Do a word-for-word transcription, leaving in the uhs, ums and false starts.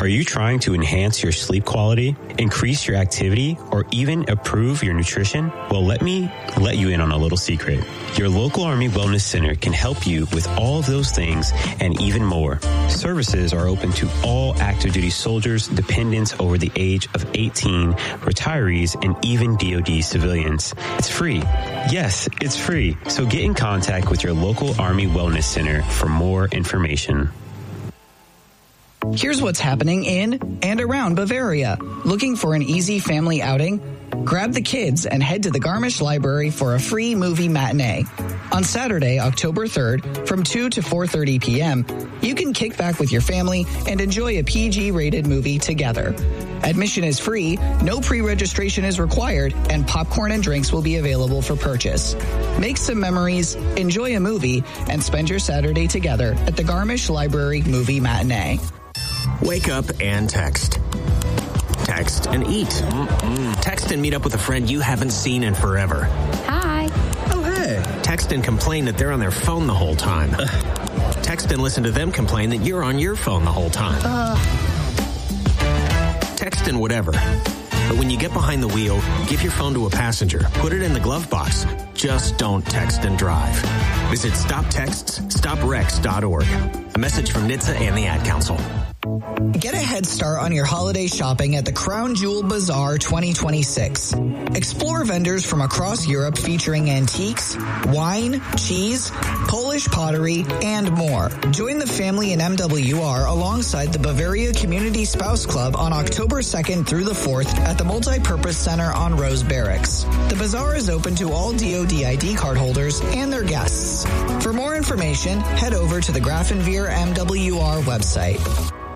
Are you trying to enhance your sleep quality, increase your activity, or even improve your nutrition? Well, let me let you in on a little secret. Your local Army Wellness Center can help you with all of those things and even more. Services are open to all active duty soldiers, dependents over the age of eighteen, retirees, and even D O D civilians. It's free. Yes, it's free. So get in contact with your local Army Wellness Center for more information. Here's what's happening in and around Bavaria. Looking for an easy family outing? Grab the kids and head to the Garmisch Library for a free movie matinee. On Saturday, October third, from two to four thirty p.m., you can kick back with your family and enjoy a P G-rated movie together. Admission is free, no pre-registration is required, and popcorn and drinks will be available for purchase. Make some memories, enjoy a movie, and spend your Saturday together at the Garmisch Library Movie Matinee. Wake up and text. Text and eat. Mm-mm. Text and meet up with a friend you haven't seen in forever. Hi. Oh, hey. Text and complain that they're on their phone the whole time. Ugh. Text and listen to them complain that you're on your phone the whole time. Uh. Text and whatever. But when you get behind the wheel, give your phone to a passenger. Put it in the glove box. Just don't text and drive. Visit stop texts stop wrecks dot org. A message from N H T S A and the Ad Council. Get a head start on your holiday shopping at the Crown Jewel Bazaar twenty twenty-six. Explore vendors from across Europe featuring antiques, wine, cheese, Polish pottery, and more. Join the family in M W R alongside the Bavaria Community Spouse Club on October second through the fourth at the Multipurpose Center on Rose Barracks. The bazaar is open to all D O D I D card holders and their guests. For more information, head over to the Grafenveer M W R website.